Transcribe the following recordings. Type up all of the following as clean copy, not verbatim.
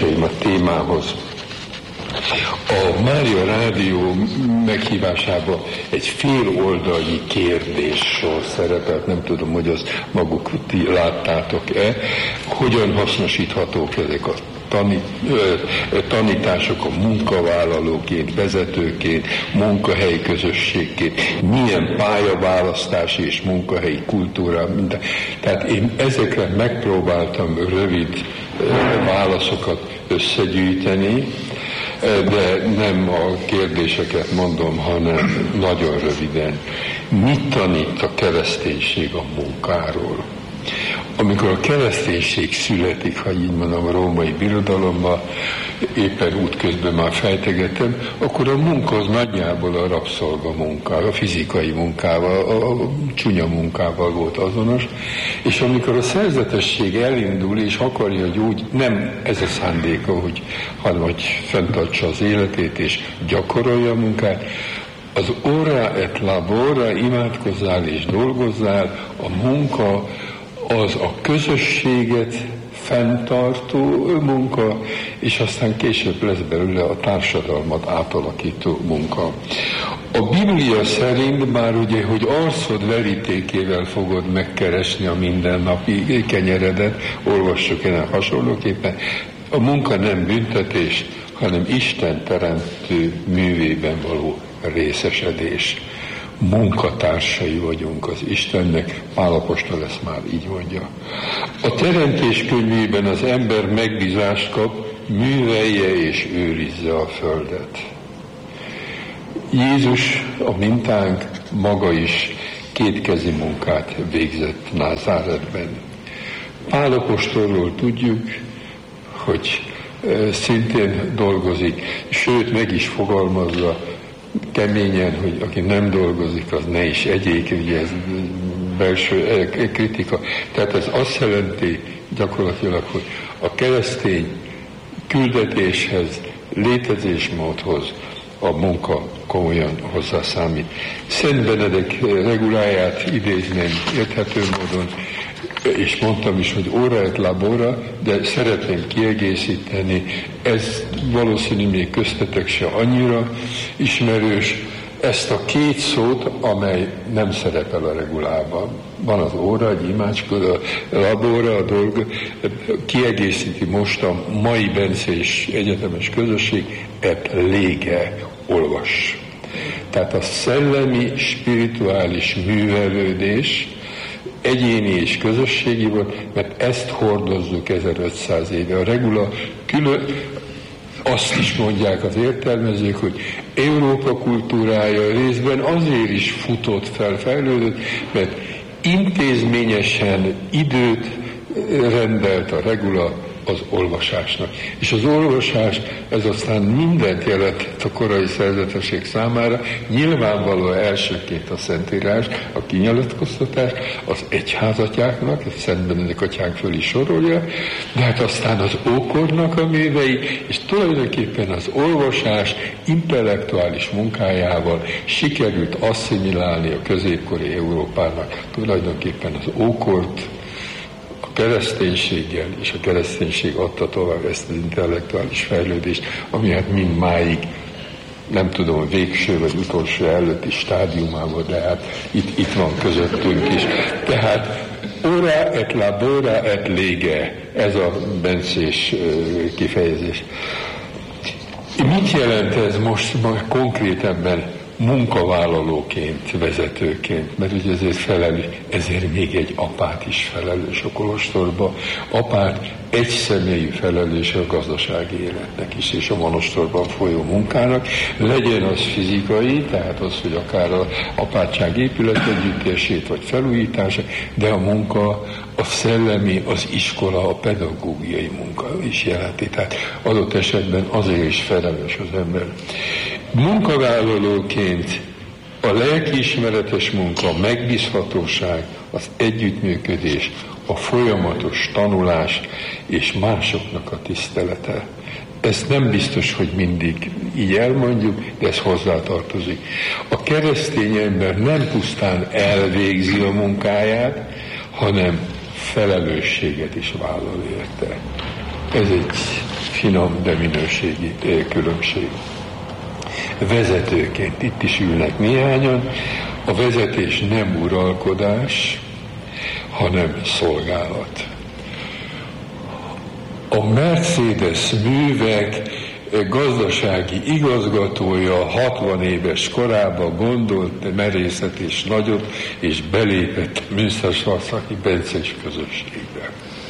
kérdéseim a témához. A Mária Rádió meghívásában egy féloldalnyi kérdéssor szerepelt, nem tudom, hogy azt maguk ti láttátok-e, hogyan hasznosíthatók ezek a tanítások a munkavállalóként, vezetőként, munkahelyi közösségként, milyen pályaválasztási és munkahelyi kultúra, minden. Tehát én ezekre megpróbáltam rövid válaszokat összegyűjteni, de nem a kérdéseket mondom, hanem nagyon röviden. Mit tanít a kereszténység a munkáról? Amikor a kereszténység születik, ha így mondom, a római birodalomban, éppen útközben már fejtegetem, akkor a munka az nagyjából a rabszolga munkával, a fizikai munkával, a csúnya munkával volt azonos, és amikor a szerzetesség elindul, és akarja, hogy úgy, nem ez a szándéka, hanem hogy fenntartsa az életét, és gyakorolja a munkát, az ora et labora, imádkozzál és dolgozzál, a munka az a közösséget fenntartó munka, és aztán később lesz belőle a társadalmat átalakító munka. A Biblia szerint már ugye, hogy arcod verítékével fogod megkeresni a mindennapi kenyeredet, olvassuk ennek hasonlóképpen, a munka nem büntetés, hanem Isten teremtő művében való részesedés. Munkatársai vagyunk az Istennek, Pál apostol ezt már így mondja. A teremtés könyvében az ember megbízást kap, művelje és őrizze a földet. Jézus, a mintánk, maga is kétkezi munkát végzett Názáretben. Pál apostolról tudjuk, hogy szintén dolgozik, sőt meg is fogalmazza keményen, hogy aki nem dolgozik, az ne is egyék, ugye ez belső kritika. Tehát ez azt jelenti gyakorlatilag, hogy a keresztény küldetéshez, létezésmódhoz a munka komolyan hozzászámít. Szent Benedek reguláját idézném érthető módon, és mondtam is, hogy ora et labora, de szeretném kiegészíteni, ez valószínű még köztetek se annyira ismerős, ezt a két szót, amely nem szerepel a regulában. Van az óra, egy imácskod, a labora, a dolga, kiegészíti most a mai bencés egyetemes közösség, et lége, olvas. Tehát a szellemi, spirituális művelődés, egyéni és közösségi volt, mert ezt hordozzuk 1500 éve. A regula külön, azt is mondják az értelmezők, hogy Európa kultúrája részben azért is futott fel, fejlődött, mert intézményesen időt rendelt a regula az olvasásnak. És az olvasás, ez aztán mindent jelentett a korai szerzetesség számára, nyilvánvalóan elsőként a Szentírás, a kinyilatkoztatás, az egyházatyáknak, ezt Szent Benedek atyánk föl is sorolja, de hát aztán az ókornak a művei, és tulajdonképpen az olvasás intellektuális munkájával sikerült asszimilálni a középkori Európának tulajdonképpen az ókort, kereszténységgel, és a kereszténység adta tovább ezt az intellektuális fejlődést, ami hát mindmáig, nem tudom, végső vagy utolsó előtti stádiumában, de hát itt van közöttünk is. Tehát ora et labora et lege, ez a bencés kifejezés. Mit jelent ez most konkrétabban munkavállalóként, vezetőként, mert ugye ezért felelős, ezért még egy apát is felelős a kolostorba. Apát egyszemélyű felelős a gazdasági életnek is, és a monostorban folyó munkának. Legyen az fizikai, tehát az, hogy akár az apátság épületegyüttését, vagy felújítása, de a munka, a szellemi, az iskola, a pedagógiai munka is jelenti. Tehát adott esetben azért is felelős az ember. Munkavállalóként a lelkiismeretes munka, a megbízhatóság, az együttműködés, a folyamatos tanulás és másoknak a tisztelete. Ez nem biztos, hogy mindig így elmondjuk, de ez hozzátartozik. A keresztény ember nem pusztán elvégzi a munkáját, hanem felelősséget is vállal érte. Ez egy finom, de minőségi különbség. Vezetőként itt is ülnek néhányan. A vezetés nem uralkodás, hanem szolgálat. A Mercedes művek gazdasági igazgatója 60 éves korában gondolt merészet és nagyot, és belépett a műszerszaki bencés közösségbe.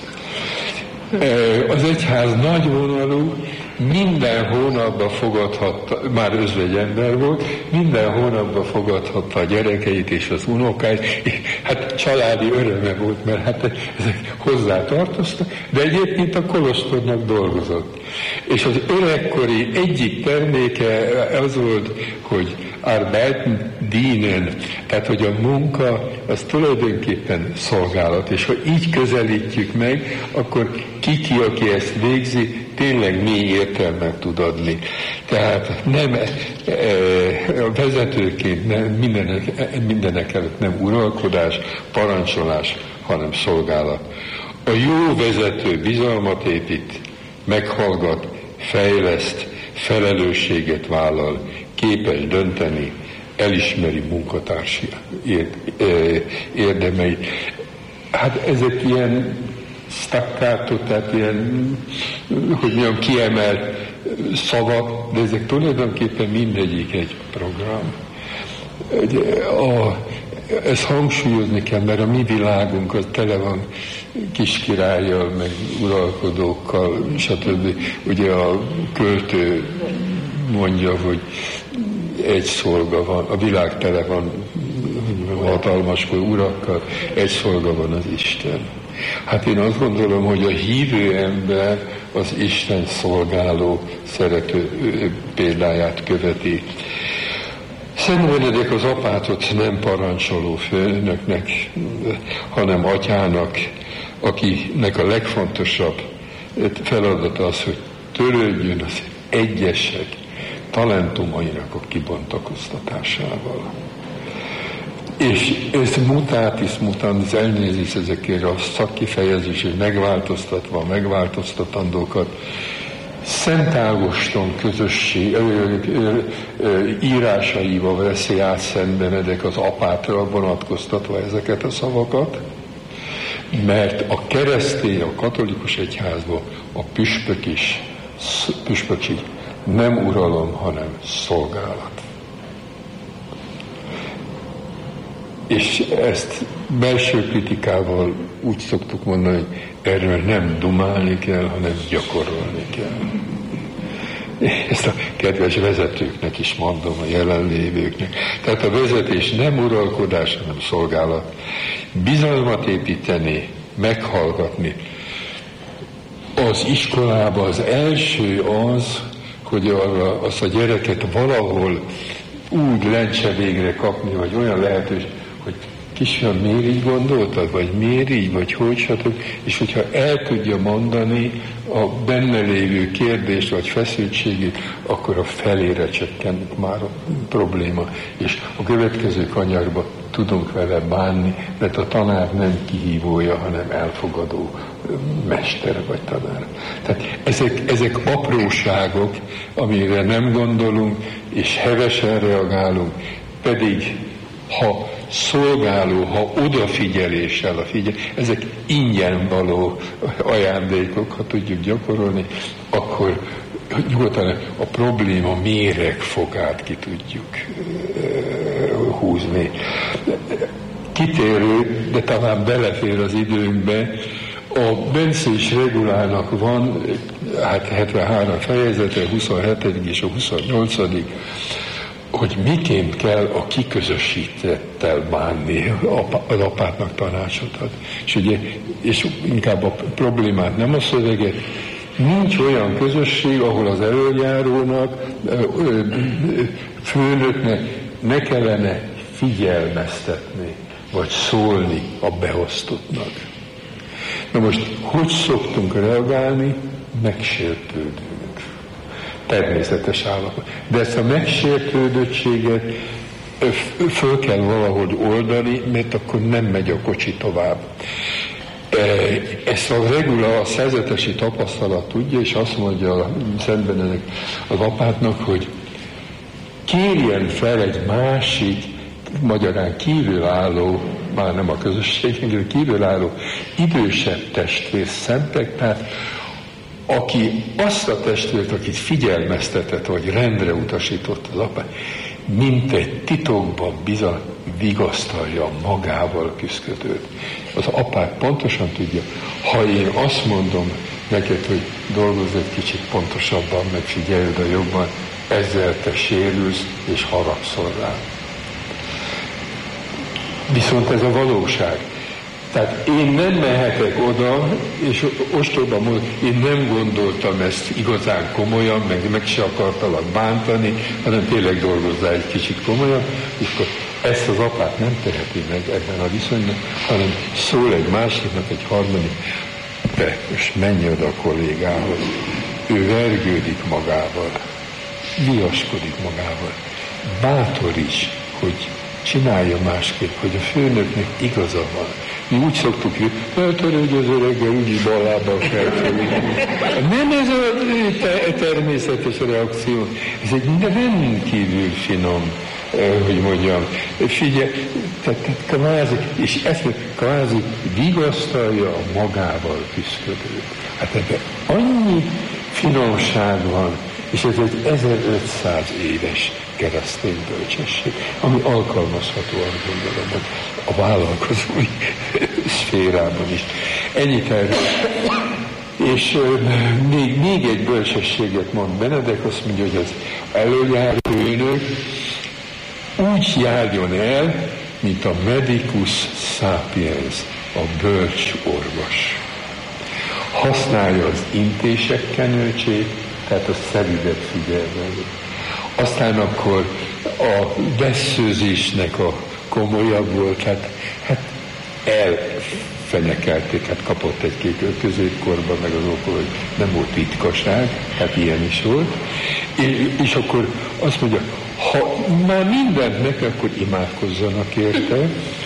Az egyház nagyvonalú, minden hónapban fogadhatta, már özvegyember volt, minden hónapban fogadhatta a gyerekeit és az unokáit, hát családi öröme volt, mert hát ezek hozzá tartoztak, de egyébként a kolostornak dolgozott. És az öregkori egyik terméke az volt, hogy Arbeiten dienen, tehát hogy a munka az tulajdonképpen szolgálat, és ha így közelítjük meg, akkor ki, aki ezt végzi, tényleg mély értelmet tud adni. Tehát nem a vezetőként mindenek előtt nem uralkodás, parancsolás, hanem szolgálat. A jó vezető bizalmat épít, meghallgat, fejleszt, felelősséget vállal, képes dönteni, elismeri munkatársi érdemeit. Hát ezek ilyen staccato, tehát ilyen, hogy mondjam, kiemelt szavak, de ezek tulajdonképpen mindegyik egy program. Ezt hangsúlyozni kell, mert a mi világunk az tele van kiskirállyal, meg uralkodókkal, stb. Ugye a költő mondja, hogy egy szolga van, a világ tele van hatalmaskor urakkal, egy szolga van, az Isten. Hát én azt gondolom, hogy a hívő ember az Isten szolgáló, szerető példáját követi. Szent Benedek az apátot nem parancsoló főnöknek, hanem atyának, akinek a legfontosabb feladata az, hogy törődjön az egyesek talentumainak a kibontakoztatásával. És ez mutatis mutandis, elnézést ezekért a szakkifejezés, és megváltoztatandókat, Szent Ágoston közösség írásaival veszi át Szent Benedek az apátra vonatkoztatva ezeket a szavakat, mert a keresztény, a katolikus egyházban a püspöki nem uralom, hanem szolgálat. És ezt belső kritikával úgy szoktuk mondani, hogy erről nem dumálni kell, hanem gyakorolni kell. Ezt a kedves vezetőknek is mondom, a jelenlévőknek. Tehát a vezetés nem uralkodás, hanem szolgálat. Bizalmat építeni, meghallgatni. Az iskolában az első az, hogy azt a gyereket valahol úgy lencse végre kapni, vagy olyan lehetőség, hogy kisfiam, miért így gondoltad, vagy miért így, vagy hogy, stb. És hogyha el tudja mondani a benne lévő kérdést, vagy feszültségét, akkor a felére csökkent már a probléma. És a következő kanyarba tudunk vele bánni, mert a tanár nem kihívója, hanem elfogadó mester vagy tanár. Tehát ezek apróságok, amire nem gondolunk, és hevesen reagálunk, pedig ha szolgáló, ha odafigyeléssel ezek ingyen való ajándékok, ha tudjuk gyakorolni, akkor nyugodtan a probléma méregfokát ki tudjuk húzni. Kitérő, de talán belefér az időnkbe, a bencés regulának van 73 fejezete, 27. és a 28. hogy miként kell a kiközösítettel bánni, az apátnak tanácsot ad. És inkább a problémát, nem a szöveget, nincs olyan közösség, ahol az elöljárónak, főnöknek ne kellene figyelmeztetni, vagy szólni a beosztottnak. Na most, hogy szoktunk reagálni? Megsértődünk. Természetes állapot. De ezt a megsértődöttséget föl kell valahogy oldani, mert akkor nem megy a kocsi tovább. Ezt a regula, a szerzetesi tapasztalat tudja, és azt mondja a Szent Benedek az apátnak, hogy kérjen fel egy másik, magyarán kívülálló, már nem a közösségnek, kívülálló idősebb testvér szentek, tehát aki azt a testvért, akit figyelmeztetett, vagy rendre utasított az apát, mint egy titokban vigasztalja magával küszködőt. Az apák pontosan tudja, ha én azt mondom neked, hogy dolgozz egy kicsit pontosabban, meg figyelj oda jobban, ezzel te sérülsz és haragszol rá. Viszont ez a valóság. Tehát én nem mehetek oda, és ostobban mondom, én nem gondoltam ezt igazán komolyan, meg se akartalak bántani, hanem tényleg dolgozzál egy kicsit komolyan, és akkor ezt az apát nem teheti meg ebben a viszonyban, hanem szól egy másiknak, egy harmadik, de most menj oda a kollégához. Ő vergődik magával, viaskodik magával, bátoríts, hogy csinálja másképp, hogy a főnöknek igaza van. Mi úgy szoktuk, hogy törődj az öreggel, úgyis ballábbal felfelé. Nem ez a természetes reakció, ez egy rendkívül finom, hogy mondjam, figyelj, tehát kvázi, és ezt kvázi vigasztalja a magával küszködőt. Hát ebben annyi finomság van, és ez egy 1500 éves keresztény bölcsesség, ami alkalmazható, gondolom, a vállalkozói szférában is. Ennyit erről. És még egy bölcsességet mond Benedek, azt mondja, hogy az előjáró főnök úgy járjon el, mint a medicus sapiens, a bölcs orvos. Használja az intések kenőcsét, tehát a szerület figyelmelni. Aztán akkor a vesszőzésnek a komolyabb volt, hát elfenyekelték, hát kapott egy-két középkorban meg az okol, hogy nem volt ritkaság, hát ilyen is volt. És akkor azt mondja, ha már mindent meg, akkor imádkozzanak érte,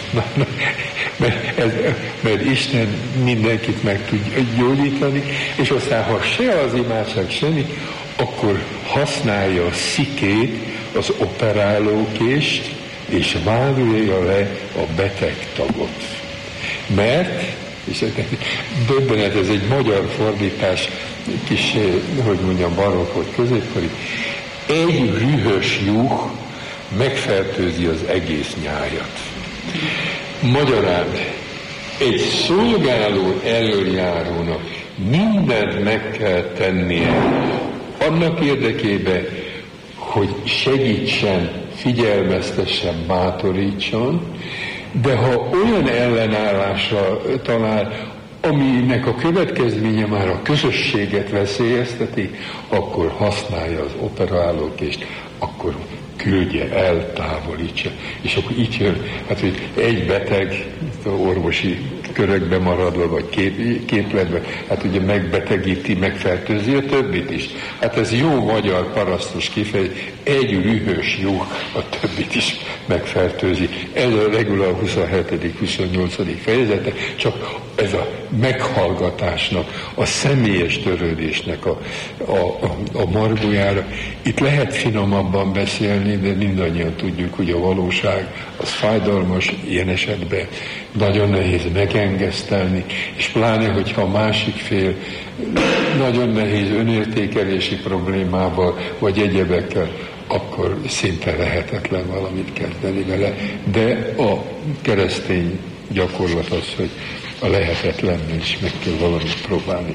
mert Isten mindenkit meg tud gyógyítani, és aztán, ha se az imádság, semmi, akkor használja a szikét, az operálókést, és vágja le a beteg tagot. Mert, és döbbenet, ez egy magyar fordítás, kis, hogy mondjam, barokk vagy középkori, egy rühös juh megfertőzi az egész nyájat. Magyarán egy szolgáló elöljárónak mindent meg kell tennie annak érdekében, hogy segítsen, figyelmeztessen, bátorítson, de ha olyan ellenállásra talál, aminek a következménye már a közösséget veszélyezteti, akkor használja az operálókést, akkor küldje el, távolítsa. És akkor itt jön, hát, hogy egy beteg orvosi körökbe maradva, vagy képletben, hát ugye megbetegíti, megfertőzi a többit is. Hát ez jó magyar parasztos kifejezés, egy rühös juh a többit is megfertőzi. Ez a regula 27.-28. fejezete, csak ez a meghallgatásnak, a személyes törődésnek a margójára. Itt lehet finomabban beszélni, de mindannyian tudjuk, hogy a valóság az fájdalmas, ilyen esetben nagyon nehéz megengesztelni, és pláne, hogyha a másik fél nagyon nehéz önértékelési problémával, vagy egyebekkel, akkor szinte lehetetlen valamit kezdeni vele. De a keresztény gyakorlat az, hogy a lehetetlennél is meg kell valamit próbálni.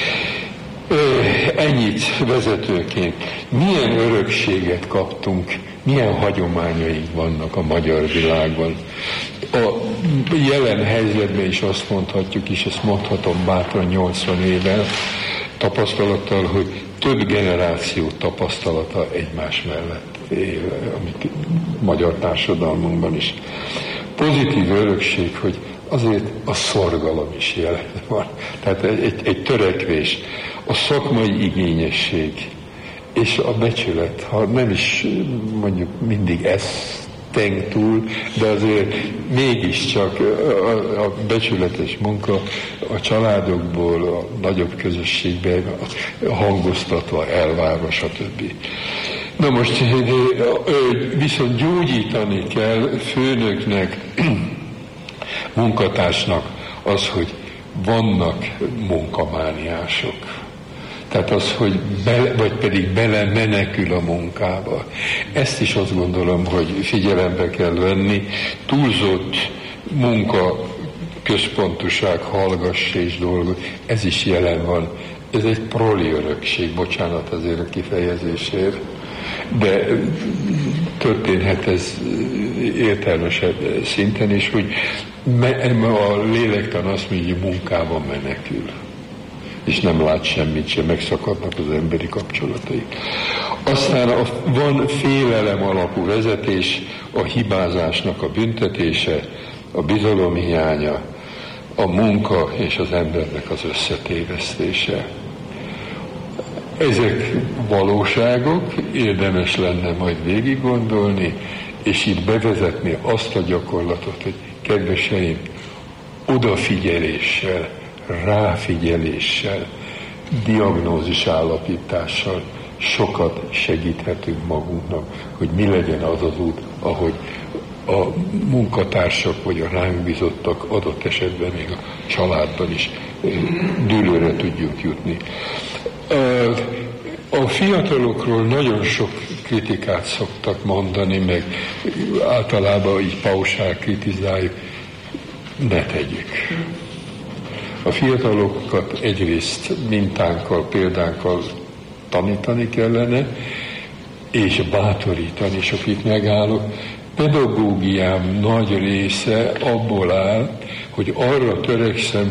Ennyit vezetőként. Milyen örökséget kaptunk, milyen hagyományaink vannak a magyar világban. A jelen helyzetben is azt mondhatjuk, és ezt mondhatom bátran 80 éven tapasztalattal, hogy több generáció tapasztalata egymás mellett él, amit magyar társadalmunkban is. Pozitív örökség, hogy azért a szorgalom is jelen van. Tehát egy törekvés, a szakmai igényesség és a becsület, ha nem is mondjuk mindig ezt teng túl, de azért mégiscsak a becsületes munka a családokból, a nagyobb közösségben hangoztatva, elvárva, stb. Na most viszont gyógyítani kell főnöknek, munkatársnak az, hogy vannak munkamániások. Tehát az, hogy vagy pedig belemenekül a munkába. Ezt is azt gondolom, hogy figyelembe kell venni. Túlzott munka, központuság, hallgass és dolgod, ez is jelen van. Ez egy proli örökség, bocsánat azért a kifejezésért, de történhet ez értelmesebb szinten is, hogy a lélektan azt mondja, hogy munkában menekül, és nem lát semmit sem, megszakadnak az emberi kapcsolatai. Aztán van félelem alapú vezetés, a hibázásnak a büntetése, a bizalomhiánya, a munka és az embernek az összetévesztése. Ezek valóságok, érdemes lenne majd végig gondolni, és itt bevezetni azt a gyakorlatot, hogy kedveseim, odafigyeléssel, ráfigyeléssel, diagnózis állapítással sokat segíthetünk magunknak, hogy mi legyen az az út, ahogy a munkatársak vagy a ránk bízottak adott esetben még a családban is dűlőre tudjuk jutni. A fiatalokról nagyon sok kritikát szoktak mondani, meg általában így pausál kritizáljuk. Ne tegyük. A fiatalokat egyrészt mintánkkal, példánkkal tanítani kellene, és bátorítani, és akit megállok, pedagógiám nagy része abból áll, hogy arra törekszem,